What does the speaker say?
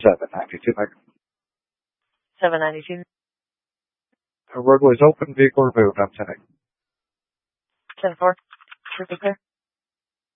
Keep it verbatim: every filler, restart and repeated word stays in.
seven ninety-two. seven ninety-two. Roadway's open, vehicle removed. I'm ten. ten four. Super clear.